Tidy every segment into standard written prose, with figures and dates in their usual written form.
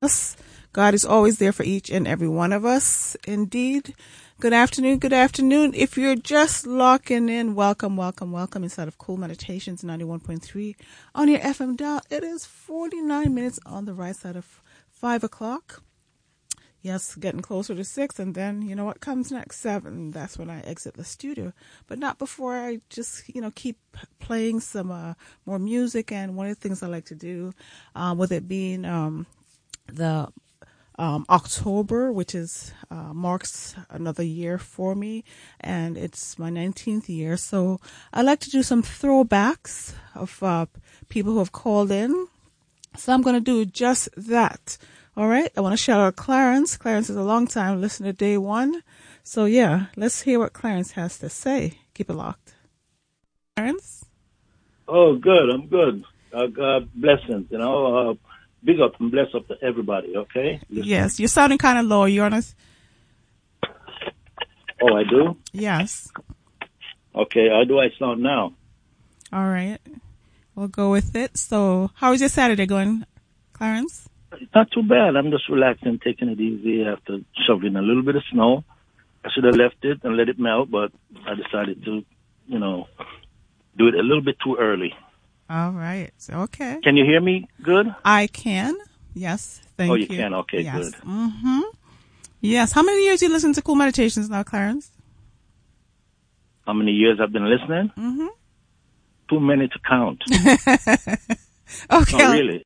us. God is always there for each and every one of us. Indeed. Good afternoon. Good afternoon. If you're just locking in, welcome inside of Cool Meditations 91.3 on your FM dial. It is 49 minutes on the right side of 5 o'clock. Yes, getting closer to 6, and then, you know what comes next? 7. That's when I exit the studio. But not before I just, keep playing some more music. And one of the things I like to do, with it being the October, which is marks another year for me, and it's my 19th year. So I like to do some throwbacks of people who have called in. So I'm going to do just that. All right. I want to shout out Clarence. Clarence is a long time listener, day one. So yeah, let's hear what Clarence has to say. Keep it locked. Clarence? Oh, good. I'm good. God blessings, big up and bless up to everybody, okay? Listen. Yes, you're sounding kind of low. You honest? Oh, I do? Yes. Okay, how do I sound now? All right. We'll go with it. So how is your Saturday going, Clarence? Not too bad. I'm just relaxing, taking it easy after shoveling a little bit of snow. I should have left it and let it melt, but I decided to, do it a little bit too early. All right. Okay. Can you hear me good? I can. Yes. Thank you. Oh, you can? Okay, yes. good. Mm-hmm. Yes. How many years you listen to Cool Meditations now, Clarence? How many years I've been listening? Mm-hmm. Too many to count. Okay. No, really.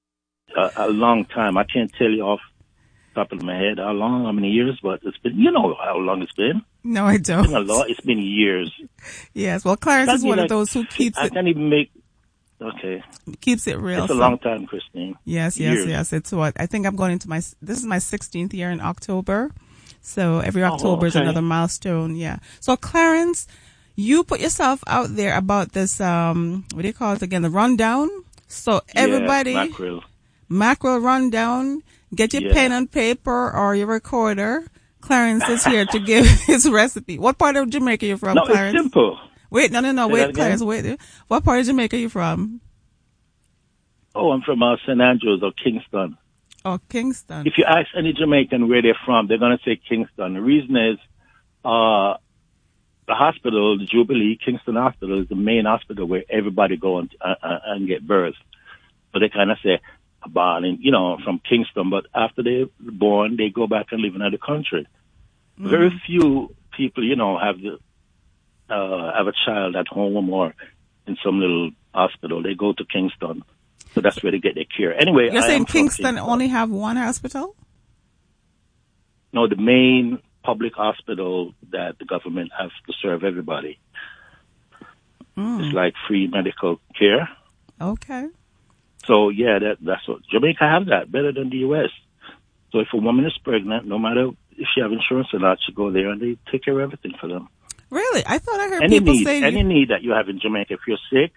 A long time. I can't tell you off the top of my head how many years, but it's been, how long it's been. No, I don't. It's been a lot. It's been years. Yes. Well, Clarence is one of those who keeps it. I can't even make, okay. Keeps it real. It's a long time, Christine. Yes. It's what? I think I'm going into this is my 16th year in October. So every October is another milestone. Yeah. So Clarence, you put yourself out there about this, what do you call it again? The rundown. So everybody. Mackerel rundown. Get your pen and paper or your recorder. Clarence is here to give his recipe. What part of Jamaica are you from, Clarence? It's simple. Wait, no. Wait, Clarence, wait. What part of Jamaica are you from? Oh, I'm from St. Andrews or Kingston. Oh, Kingston. If you ask any Jamaican where they're from, they're going to say Kingston. The reason is the hospital, the Jubilee Kingston Hospital, is the main hospital where everybody go and get birth. So they kind of say, born from Kingston, but after they're born, they go back and live in another country. Mm-hmm. Very few people, have a child at home or in some little hospital. They go to Kingston. So that's where they get their care. Anyway, you're saying Kingston only have one hospital? No, the main public hospital that the government has to serve everybody. It's like free medical care. Okay. So, yeah, that's what Jamaica have that better than the U.S. So if a woman is pregnant, no matter if she have insurance or not, she go there and they take care of everything for them. Really? I thought I heard people say... Any need that you have in Jamaica, if you're sick,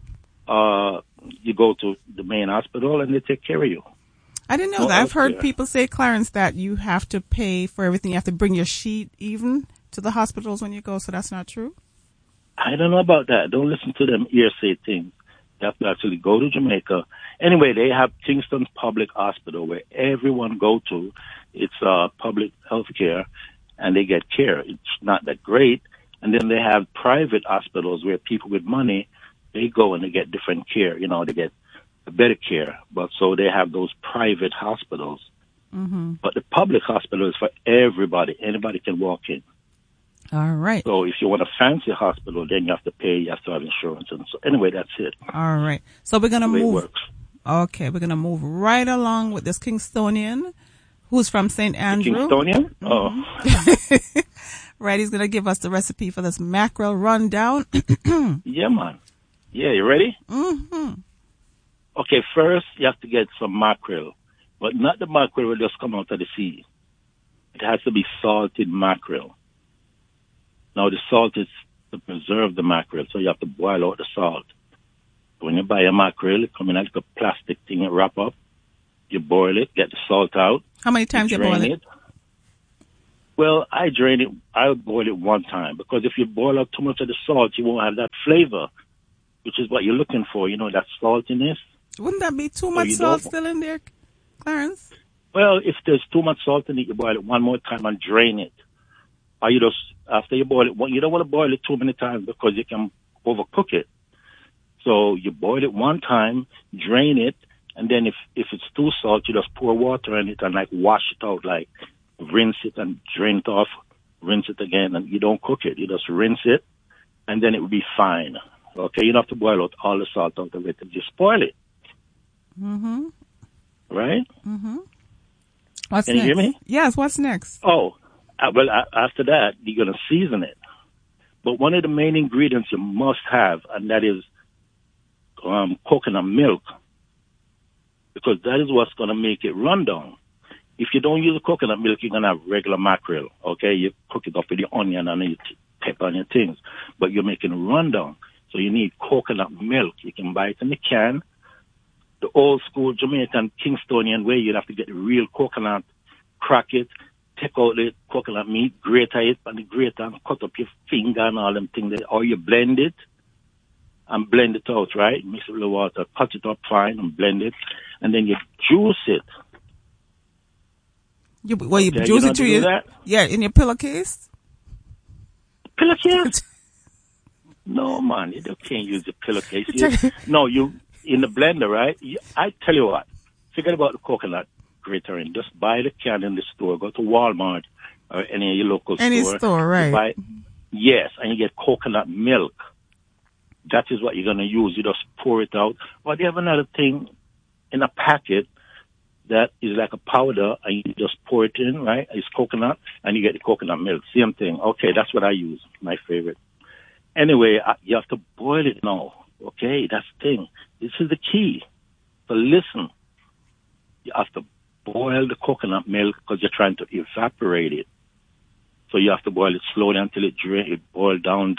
you go to the main hospital and they take care of you. I didn't know that. I've heard people say, Clarence, that you have to pay for everything. You have to bring your sheet even to the hospitals when you go, so that's not true? I don't know about that. Don't listen to them hearsay things. You have to actually go to Jamaica. Anyway, they have Kingston Public Hospital where everyone go to. It's public health care, and they get care. It's not that great. And then they have private hospitals where people with money, they go and they get different care. They get better care. But so they have those private hospitals. Mm-hmm. But the public hospital is for everybody. Anybody can walk in. All right. So if you want a fancy hospital, then you have to pay, you have to have insurance. And so anyway, that's it. All right. So we're going to move. It works. Okay. We're going to move right along with this Kingstonian who's from St. Andrew. Kingstonian? Mm-hmm. Oh. Right. He's going to give us the recipe for this mackerel rundown. Yeah, man. Yeah, you ready? Mm-hmm. Okay, first you have to get some mackerel, but not the mackerel will just come out of the sea. It has to be salted mackerel. Now, the salt is to preserve the mackerel, so you have to boil out the salt. When you buy a mackerel, it comes in like a plastic thing, you wrap up. You boil it, get the salt out. How many times you boil it? Well, I drain it. I boil it one time, because if you boil out too much of the salt, you won't have that flavor, which is what you're looking for, that saltiness. Wouldn't that be too much salt still in there, Clarence? Well, if there's too much salt in it, you boil it one more time and drain it. Or you just, after you boil it, you don't want to boil it too many times because you can overcook it. So you boil it one time, drain it, and then if it's too salt, you just pour water in it and like wash it out, like rinse it and drain it off, rinse it again, and you don't cook it. You just rinse it, and then it will be fine. Okay, you don't have to boil out all the salt out of it and just boil it. Mm-hmm. Right? Mm-hmm. What's Can next? you hear me? Yes, what's next? Oh, after that, you're going to season it. But one of the main ingredients you must have, and that is coconut milk, because that is what's going to make it run down. If you don't use the coconut milk, you're going to have regular mackerel, okay? You cook it up with your onion and your pepper and your things, but you're making a rundown. So you need coconut milk. You can buy it in the can. The old school Jamaican Kingstonian way, you'd have to get the real coconut, crack it, take out the coconut meat, grate it on the grater and cut up your finger and all them things there. Or you blend it and blend it out, right? Mix it with the water, cut it up fine and blend it. And then you juice it. You juice it through in your pillowcase? Pillowcase? No, man, you can't use the pillowcase. You in the blender, right? I tell you what, forget about the coconut grater and just buy the can in the store. Go to Walmart or any of your local store. Any store, right? Yes, and you get coconut milk. That is what you're going to use. You just pour it out. Or they have another thing in a packet that is like a powder, and you just pour it in, right? It's coconut, and you get the coconut milk. Same thing. Okay, that's what I use. My favorite. Anyway, you have to boil it now. Okay, that's the thing. This is the key. So listen, you have to boil the coconut milk because you're trying to evaporate it. So you have to boil it slowly until it boil down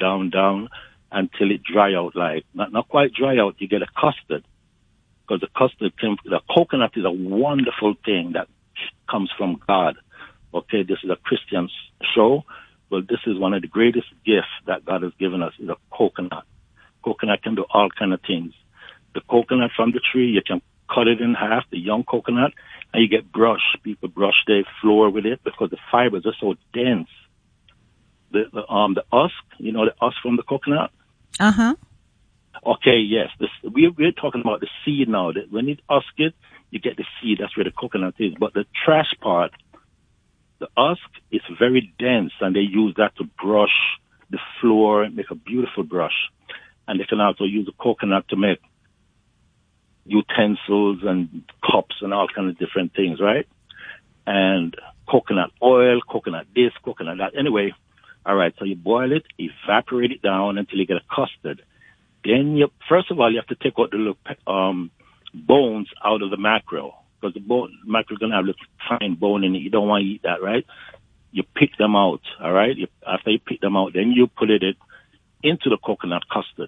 until it dry out, like not quite dry out. You get a custard because the coconut is a wonderful thing that comes from God. Okay, this is a Christian show. Well, this is one of the greatest gifts that God has given us is a coconut. Coconut can do all kind of things. The coconut from the tree, you can cut it in half, the young coconut, and you get brush. People brush their floor with it because the fibers are so dense. The husk, the husk from the coconut? Uh-huh. Okay, yes. We're talking about the seed now. That when you husk it, you get the seed. That's where the coconut is. But the trash part, the husk is very dense, and they use that to brush the floor and make a beautiful brush. And they can also use the coconut to make utensils and cups and all kinds of different things, right? And coconut oil, coconut this, coconut that. Anyway, all right, so you boil it, evaporate it down until you get a custard. Then first of all, you have to take out the little bones out of the mackerel because the mackerel is going to have a little fine bone in it. You don't want to eat that, right? You pick them out, all right? After you pick them out, then you put it into the coconut custard.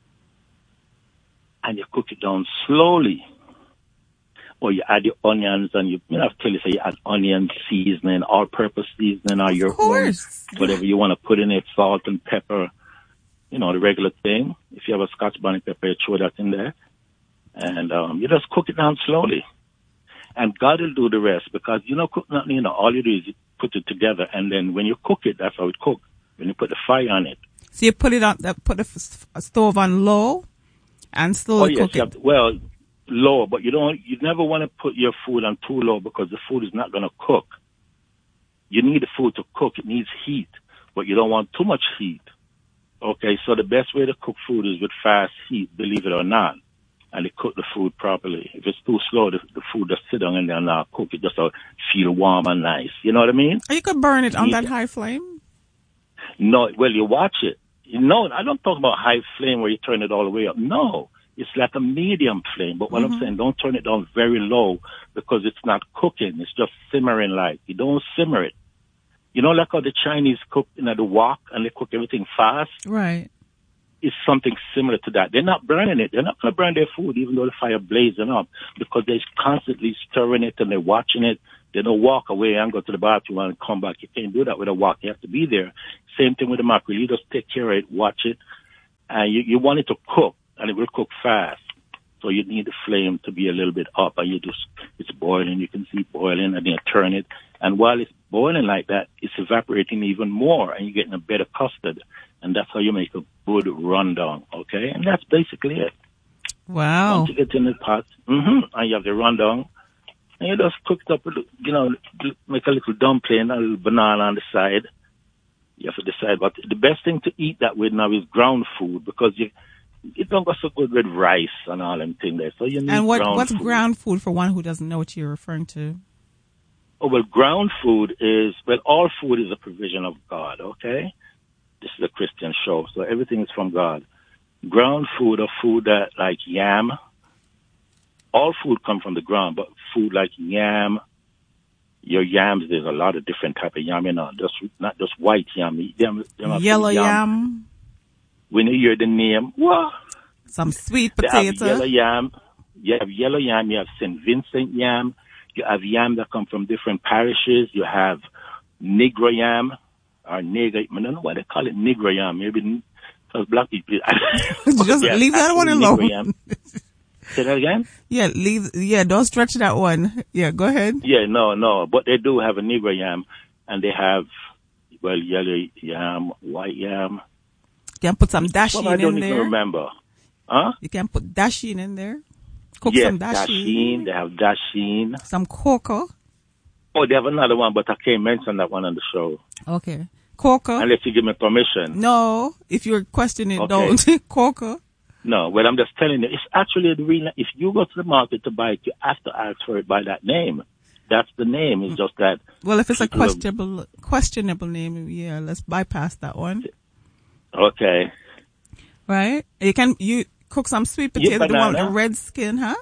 And you cook it down slowly. Or you add your onions and you have to tell you, say you add onion seasoning, all-purpose seasoning, or your own, whatever you want to put in it, salt and pepper, the regular thing. If you have a Scotch bonnet pepper, you throw that in there. And you just cook it down slowly. And God will do the rest because cook nothing, all you do is you put it together. And then when you cook it, that's how it cooks. When you put the fire on it. So you put the stove on low and slowly cook it? Low, but you never want to put your food on too low because the food is not going to cook. You need the food to cook. It needs heat, but you don't want too much heat. Okay, so the best way to cook food is with fast heat, believe it or not, and they cook the food properly. If it's too slow, the food just sit down and then not cook it just to feel warm and nice. You know what I mean? Or you could burn it on that high flame? No, well, you watch it. I don't talk about high flame where you turn it all the way up. No. It's like a medium flame, but what I'm saying, don't turn it down very low because it's not cooking. It's just simmering like. You don't simmer it. Like how the Chinese cook the wok and they cook everything fast? Right. It's something similar to that. They're not burning it. They're not going to burn their food even though the fire blazing up because they're constantly stirring it and they're watching it. They don't walk away and go to the bathroom and come back. You can't do that with a wok. You have to be there. Same thing with the mackerel. You just take care of it, watch it, and you want it to cook. And it will cook fast. So you need the flame to be a little bit up, and it's boiling. You can see it boiling, and then you turn it. And while it's boiling like that, it's evaporating even more, and you're getting a better custard. And that's how you make a good rundown, okay? And that's basically it. Wow. Once you get in the pot, and you have the rundown, and you just cook it up, make a little dumpling, a little banana on the side. You have to decide. But the best thing to eat that with now is ground food, because it don't go so good with rice and all them things there. So you need what's food. Ground food for one who doesn't know what you're referring to? Oh, well, ground food is, all food is a provision of God, okay? This is a Christian show, so everything is from God. Ground food or food that like yam, all food come from the ground, but food like yam, your yams, there's a lot of different type of yam, not just white yam. Yellow yam. When you hear the name, what? Some sweet They potato. have yellow yam. You have yellow yam. You have St. Vincent yam. You have yam that come from different parishes. You have Negro yam or nigger. I don't know why they call it Negro yam. Maybe because black people. Just leave that one alone. Say that again? Yeah, don't stretch that one. Yeah, go ahead. Yeah, no. But they do have a Negro yam, and they have, yellow yam, white yam. You can put some dasheen in there. I don't even remember. Huh? You can put dasheen in there. Cook some dasheen. They have dasheen. Some cocoa. Oh, they have another one, but I can't mention that one on the show. Okay. Cocoa. Unless you give me permission. No, if you're questioning, don't. Cocoa. No, well, I'm just telling you, it's actually the real. If you go to the market to buy it, you have to ask for it by that name. That's the name. It's just that. Well, if it's a questionable name, yeah, let's bypass that one. Okay. Right? You cook some sweet potato, the one with the red skin, huh?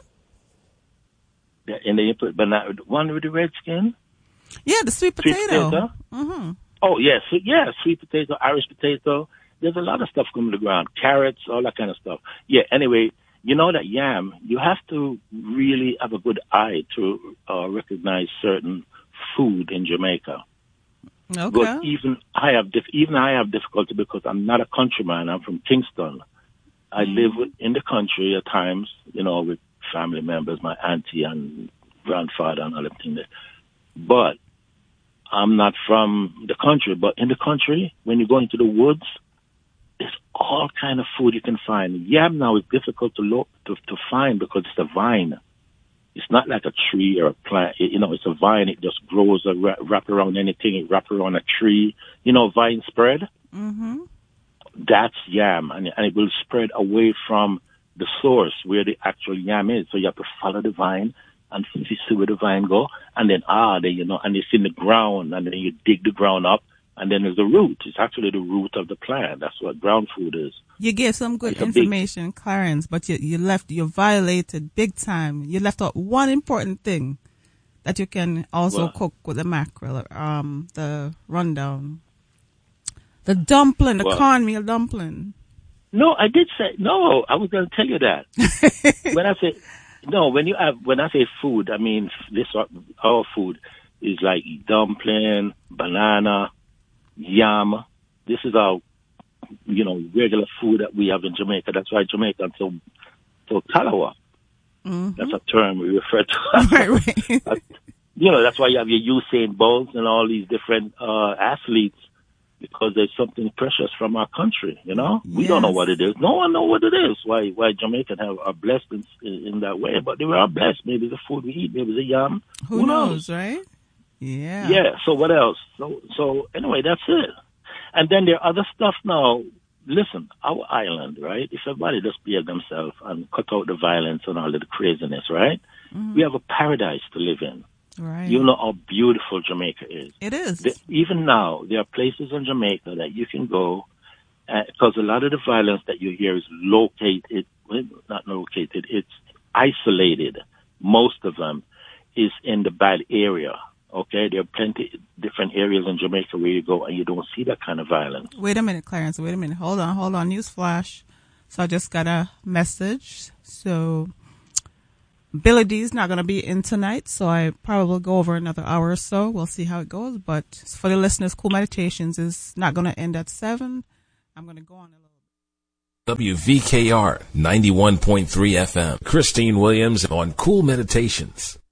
Yeah, and then you put banana, one with the red skin? Yeah, the sweet potato. Sweet potato? Mm-hmm. Oh, yes. Sweet potato, Irish potato. There's a lot of stuff coming to the ground. Carrots, all that kind of stuff. Yeah, anyway, you know that yam, you have to really have a good eye to recognize certain food in Jamaica. Okay. But even I have difficulty because I'm not a countryman. I'm from Kingston. I live in the country at times, with family members, my auntie and grandfather and all that thing there. But I'm not from the country. But in the country, when you go into the woods, there's all kind of food you can find. Yam now is difficult to find because it's a vine. It's not like a tree or a plant. It's a vine. It just grows wrap around anything. It wrap around a tree. Vine spread. Mm-hmm. That's yam, and it will spread away from the source where the actual yam is. So you have to follow the vine and see where the vine go, and then and it's in the ground, and then you dig the ground up, and then there's the root. It's actually the root of the plant. That's what ground food is. You gave some good information, Clarence, but you violated big time. You left out one important thing that you can also cook with the mackerel, the rundown. The dumpling, the cornmeal dumpling. No, I did say, no, I was going to tell you that. When I say food, I mean, our food is like dumpling, banana, yam. This is our, regular food that we have in Jamaica. That's why Jamaica so talawa. Mm-hmm. That's a term we refer to. Right. That's why you have your Usain Bolt and all these different athletes, because there's something precious from our country, We don't know what it is. No one knows what it is. Why Jamaicans are blessed in that way. But they are blessed. Maybe the food we eat, maybe the yam. Who knows, right? Yeah. Yeah, so what else? So anyway, that's it. And then there are other stuff now. Listen, our island, right? If everybody just behave themselves and cut out the violence and all the craziness, right? Mm-hmm. We have a paradise to live in. Right. You know how beautiful Jamaica is. It is. Even now, there are places in Jamaica that you can go, because a lot of the violence that you hear is it's isolated. Most of them is in the bad area. Okay, there are plenty different areas in Jamaica where you go and you don't see that kind of violence. Wait a minute, Clarence. Wait a minute. Hold on. Newsflash. So I just got a message. So Billy D's not going to be in tonight, so I probably will go over another hour or so. We'll see how it goes. But for the listeners, Cool Meditations is not going to end at 7. I'm going to go on a little. WVKR 91.3 FM. Christine Williams on Cool Meditations.